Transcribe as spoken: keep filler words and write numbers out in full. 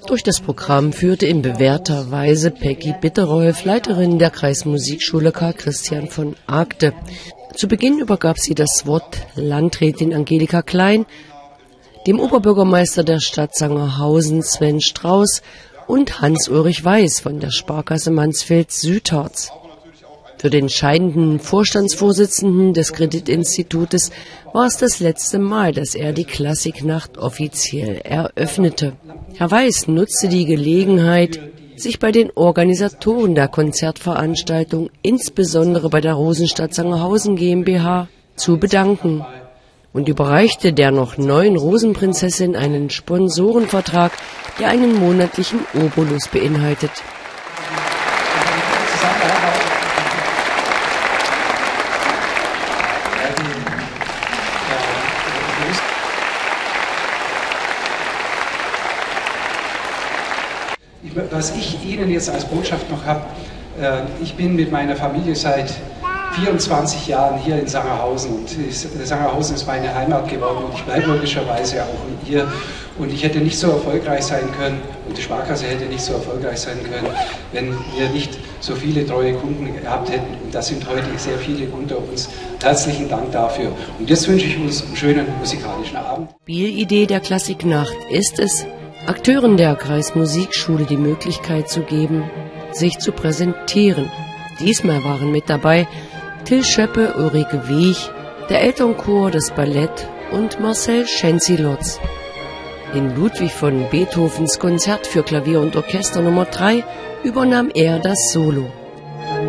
Durch das Programm führte in bewährter Weise Peggy Bitterolf, Leiterin der Kreismusikschule Karl Christian von Agde. Zu Beginn übergab sie das Wort Landrätin Angelika Klein, dem Oberbürgermeister der Stadt Sangerhausen Sven Strauß und Hans-Ulrich Weiß von der Sparkasse Mansfeld-Südharz. Für den scheidenden Vorstandsvorsitzenden des Kreditinstitutes war es das letzte Mal, dass er die Klassiknacht offiziell eröffnete. Herr Weiß nutzte die Gelegenheit, sich bei den Organisatoren der Konzertveranstaltung, insbesondere bei der Rosenstadt Sangerhausen GmbH, zu bedanken und überreichte der noch neuen Rosenprinzessin einen Sponsorenvertrag, der einen monatlichen Obolus beinhaltet. Was ich Ihnen jetzt als Botschaft noch habe, äh, ich bin mit meiner Familie seit vierundzwanzig Jahren hier in Sangerhausen und Sangerhausen ist meine Heimat geworden und ich bleibe logischerweise auch hier. Und ich hätte nicht so erfolgreich sein können und die Sparkasse hätte nicht so erfolgreich sein können, wenn wir nicht so viele treue Kunden gehabt hätten. Und das sind heute sehr viele unter uns. Herzlichen Dank dafür. Und jetzt wünsche ich uns einen schönen musikalischen Abend. Spielidee der Klassiknacht ist es, Akteuren der Kreismusikschule die Möglichkeit zu geben, sich zu präsentieren. Diesmal waren mit dabei Till Schöppe, Ulrike Wiech, der Elternchor, das Ballett und Marcel Schenzilotz. In Ludwig von Beethovens Konzert für Klavier und Orchester Nummer drei übernahm er das Solo.